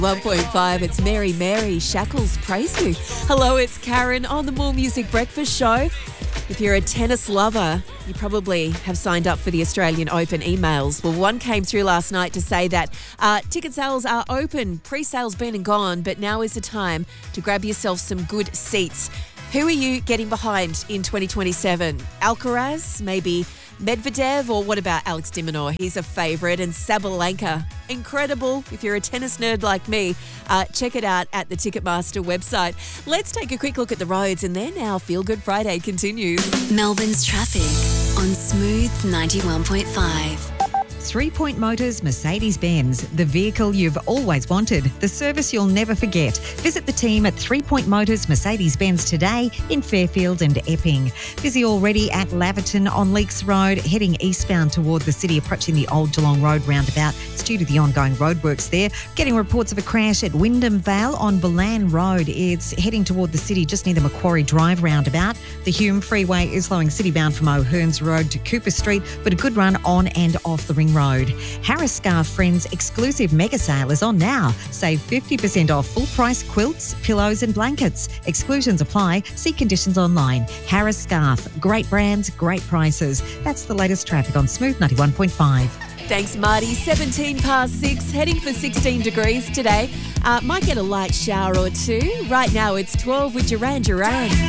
1.5, it's Mary Mary, Shackles Praise You. Hello, it's Karen on the More Music Breakfast Show. If you're a tennis lover, you probably have signed up for the Australian Open emails. Well, one came through last night to say that ticket sales are open, pre-sales been and gone, but now is the time to grab yourself some good seats. Who are you getting behind in 2027? Alcaraz, maybe Medvedev, or what about Alex de Minaur? He's a favourite. And Sabalenka, incredible. If you're a tennis nerd like me, check it out at the Ticketmaster website. Let's take a quick look at the roads, and then our Feel Good Friday continues. Melbourne's traffic on Smooth 91.5. 3 Point Motors Mercedes-Benz, the vehicle you've always wanted, the service you'll never forget. Visit the team at 3 Point Motors Mercedes-Benz today in Fairfield and Epping. Busy already at Laverton on Leaks Road, heading eastbound toward the city, approaching the old Geelong Road roundabout. It's due to the ongoing roadworks there. Getting reports of a crash at Wyndham Vale on Bolan Road. It's heading toward the city just near the Macquarie Drive roundabout. The Hume Freeway is slowing citybound from O'Hearns Road to Cooper Street, but a good run on and off the Ring Road. Harris Scarf Friends exclusive mega sale is on now. Save 50% off full price quilts, pillows and blankets. Exclusions apply. See conditions online. Harris Scarf. Great brands, great prices. That's the latest traffic on Smooth 91.5. Thanks, Marty. 17 past 6, heading for 16 degrees today. Might get a light shower or two. Right now it's 12 with Duran Duran.